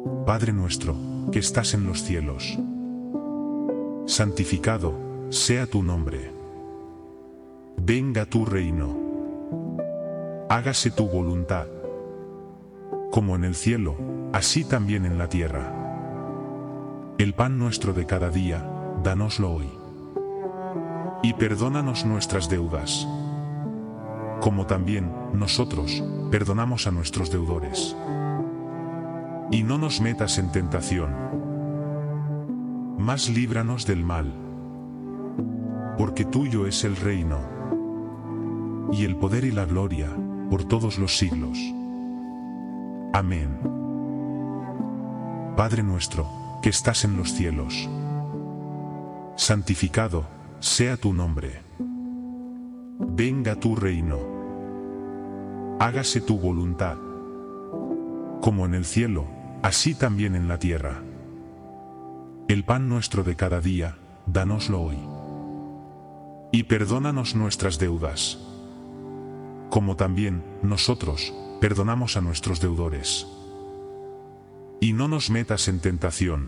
Padre nuestro, que estás en los cielos, santificado sea tu nombre. Venga tu reino. Hágase tu voluntad, como en el cielo, así también en la tierra. El pan nuestro de cada día, dánoslo hoy. Y perdónanos nuestras deudas, como también nosotros perdonamos a nuestros deudores. Y no nos metas en tentación, mas líbranos del mal, porque tuyo es el reino, y el poder y la gloria, por todos los siglos. Amén. Padre nuestro, que estás en los cielos, santificado sea tu nombre. Venga tu reino. Hágase tu voluntad, como en el cielo, así también en la tierra. El pan nuestro de cada día, dánoslo hoy. Y perdónanos nuestras deudas, como también nosotros perdonamos a nuestros deudores. Y no nos metas en tentación,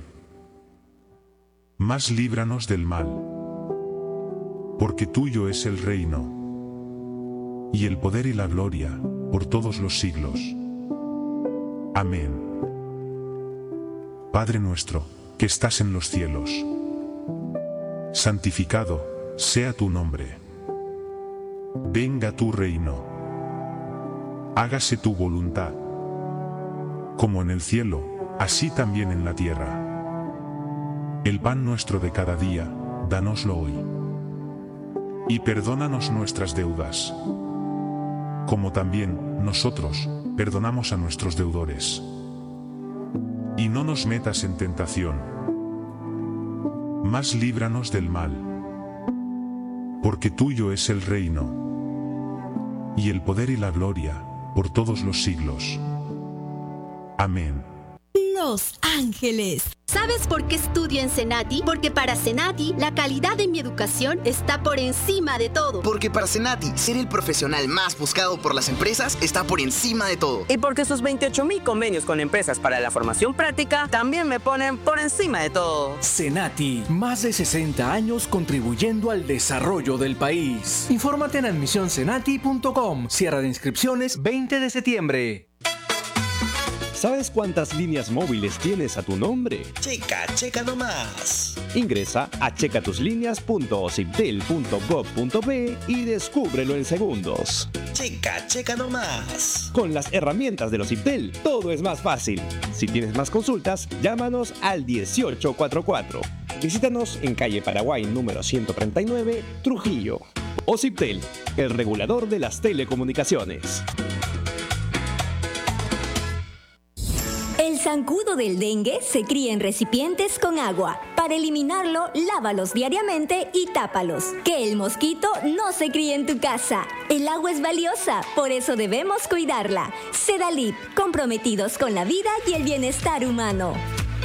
mas líbranos del mal, porque tuyo es el reino, y el poder y la gloria, por todos los siglos. Amén. Padre nuestro, que estás en los cielos, santificado sea tu nombre. Venga tu reino. Hágase tu voluntad, como en el cielo, así también en la tierra. El pan nuestro de cada día, dánoslo hoy. Y perdónanos nuestras deudas, como también nosotros perdonamos a nuestros deudores. Y no nos metas en tentación, mas líbranos del mal, porque tuyo es el reino, y el poder y la gloria, por todos los siglos. Amén. Los Ángeles. ¿Sabes por qué estudio en Cenati? Porque para Cenati, la calidad de mi educación está por encima de todo. Porque para Cenati, ser el profesional más buscado por las empresas está por encima de todo. Y porque sus 28,000 convenios con empresas para la formación práctica también me ponen por encima de todo. Cenati, más de 60 años contribuyendo al desarrollo del país. Infórmate en admisioncenati.com. Cierre de inscripciones 20 de septiembre. ¿Sabes cuántas líneas móviles tienes a tu nombre? Checa nomás. Ingresa a checatuslíneas.ociptel.gov.pe y descúbrelo en segundos. Checa nomás. Con las herramientas de Ociptel, todo es más fácil. Si tienes más consultas, llámanos al 1844. Visítanos en calle Paraguay número 139, Trujillo. Ociptel, el regulador de las telecomunicaciones. El zancudo del dengue se cría en recipientes con agua. Para eliminarlo, lávalos diariamente y tápalos. Que el mosquito no se críe en tu casa. El agua es valiosa, por eso debemos cuidarla. Sedalip, comprometidos con la vida y el bienestar humano.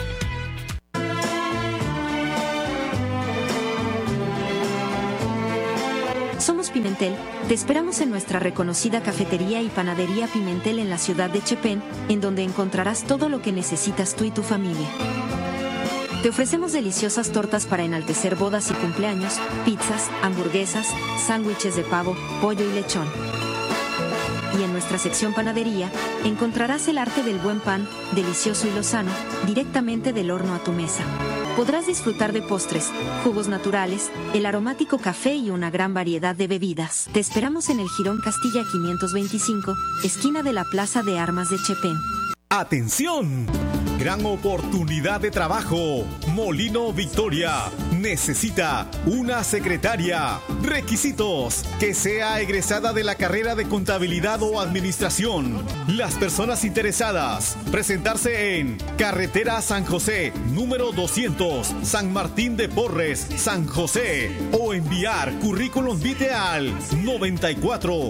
Somos Pimentel. Te esperamos en nuestra reconocida cafetería y panadería Pimentel en la ciudad de Chepén, en donde encontrarás todo lo que necesitas tú y tu familia. Te ofrecemos deliciosas tortas para enaltecer bodas y cumpleaños, pizzas, hamburguesas, sándwiches de pavo, pollo y lechón. Y en nuestra sección panadería encontrarás el arte del buen pan, delicioso y lozano, directamente del horno a tu mesa. Podrás disfrutar de postres, jugos naturales, el aromático café y una gran variedad de bebidas. Te esperamos en el Jirón Castilla 525, esquina de la Plaza de Armas de Chepén. ¡Atención! Gran oportunidad de trabajo. Molino Victoria necesita una secretaria. Requisitos: que sea egresada de la carrera de contabilidad o administración. Las personas interesadas, presentarse en Carretera San José, número 200, San Martín de Porres, San José, o enviar currículum vitae al 94